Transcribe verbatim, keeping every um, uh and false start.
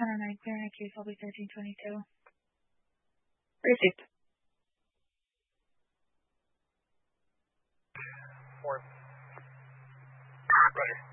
ten oh nine, clearing a case, L B thirteen twenty-two. Received. Four. Roger.